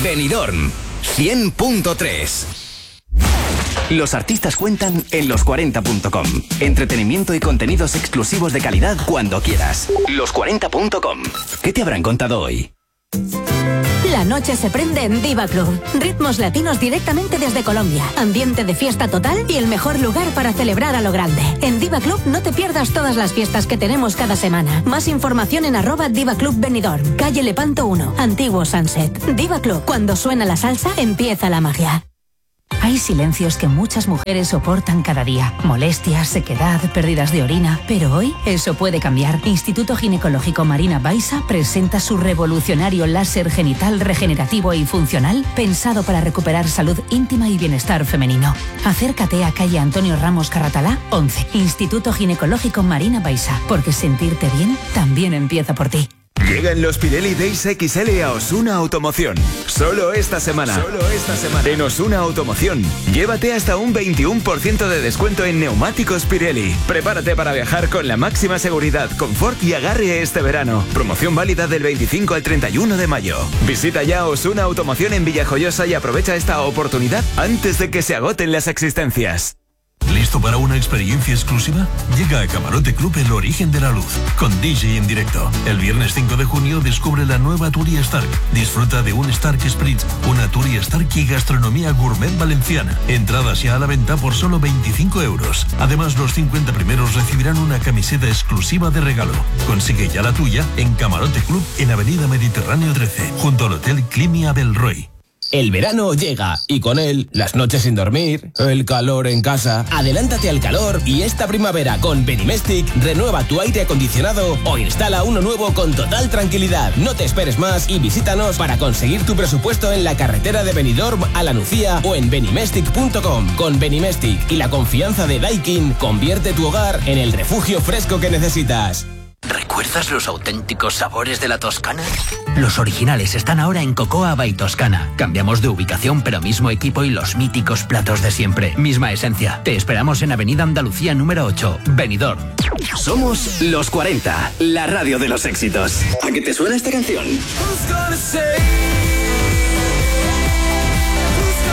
Benidorm 100.3. Los artistas cuentan en los40.com. Entretenimiento y contenidos exclusivos de calidad cuando quieras. Los40.com. ¿Qué te habrán contado hoy? La noche se prende en Diva Club. Ritmos latinos directamente desde Colombia. Ambiente de fiesta total y el mejor lugar para celebrar a lo grande. En Diva Club no te pierdas todas las fiestas que tenemos cada semana. Más información en @DivaClub Benidorm. Calle Lepanto 1, Antiguo Sunset. Diva Club. Cuando suena la salsa, empieza la magia. Hay silencios que muchas mujeres soportan cada día. Molestias, sequedad, pérdidas de orina. Pero hoy eso puede cambiar. Instituto Ginecológico Marina Baixa presenta su revolucionario láser genital regenerativo y funcional pensado para recuperar salud íntima y bienestar femenino. Acércate a calle Antonio Ramos Carratalá, 11. Instituto Ginecológico Marina Baixa. Porque sentirte bien también empieza por ti. Llegan los Pirelli Days XL a Osuna Automoción. Solo esta semana. En Osuna Automoción, llévate hasta un 21% de descuento en neumáticos Pirelli. Prepárate para viajar con la máxima seguridad, confort y agarre este verano. Promoción válida del 25 al 31 de mayo. Visita ya Osuna Automoción en Villajoyosa y aprovecha esta oportunidad antes de que se agoten las existencias. ¿Listo para una experiencia exclusiva? Llega a Camarote Club El Origen de la Luz, con DJ en directo. El viernes 5 de junio descubre la nueva Turia Stark. Disfruta de un Stark Spritz, una Turia Stark y gastronomía gourmet valenciana. Entradas ya a la venta por solo 25 euros. Además, los 50 primeros recibirán una camiseta exclusiva de regalo. Consigue ya la tuya en Camarote Club en Avenida Mediterráneo 13, junto al Hotel Climia Belroy. El verano llega y con él las noches sin dormir, el calor en casa. Adelántate al calor y esta primavera con Benimestic renueva tu aire acondicionado o instala uno nuevo con total tranquilidad. No te esperes más y visítanos para conseguir tu presupuesto en la carretera de Benidorm a La Nucía o en benimestic.com. Con Benimestic y la confianza de Daikin, convierte tu hogar en el refugio fresco que necesitas. ¿Recuerdas los auténticos sabores de la Toscana? Los originales están ahora en Cocoa by Toscana. Cambiamos de ubicación, pero mismo equipo y los míticos platos de siempre. Misma esencia. Te esperamos en Avenida Andalucía número 8, Benidorm. Somos Los 40, la radio de los éxitos. ¿A qué te suena esta canción?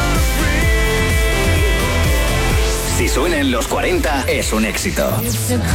Si suena en Los 40, es un éxito.